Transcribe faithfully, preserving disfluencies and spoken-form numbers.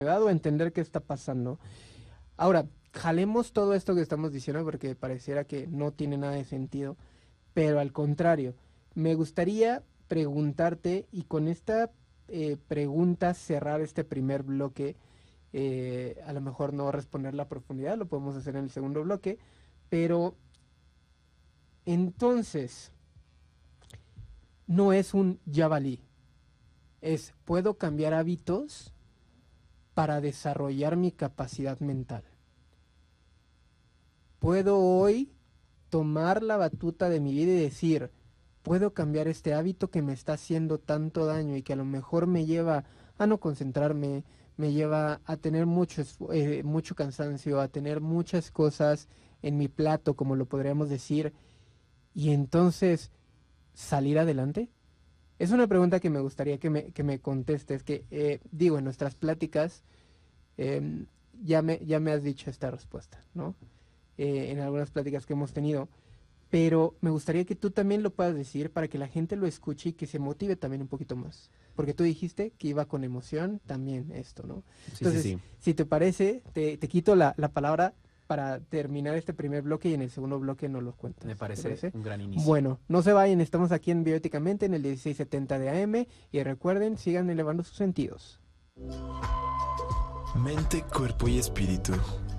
o entender qué está pasando. Ahora, jalemos todo esto que estamos diciendo porque pareciera que no tiene nada de sentido, pero al contrario, me gustaría preguntarte y con esta eh, pregunta cerrar este primer bloque, eh, a lo mejor no responder la profundidad, lo podemos hacer en el segundo bloque, pero entonces no es un ya valí, es puedo cambiar hábitos para desarrollar mi capacidad mental. Puedo hoy tomar la batuta de mi vida y decir, puedo cambiar este hábito que me está haciendo tanto daño y que a lo mejor me lleva a no concentrarme, me lleva a tener mucho, eh, mucho cansancio, a tener muchas cosas en mi plato, como lo podríamos decir, y entonces salir adelante. Es una pregunta que me gustaría que me, que me contestes, que eh, digo, en nuestras pláticas eh, ya, me, ya me has dicho esta respuesta, ¿no? Eh, en algunas pláticas que hemos tenido, pero me gustaría que tú también lo puedas decir para que la gente lo escuche y que se motive también un poquito más. Porque tú dijiste que iba con emoción también esto, ¿no? Sí, Entonces, sí, sí. si te parece, te, te quito la, la palabra para terminar este primer bloque y en el segundo bloque nos lo cuentas. Me ¿Te parece, parece? un gran inicio. Bueno, no se vayan, estamos aquí en Bioéticamente en el dieciséis setenta de A M y recuerden, sigan elevando sus sentidos. Mente, cuerpo y espíritu.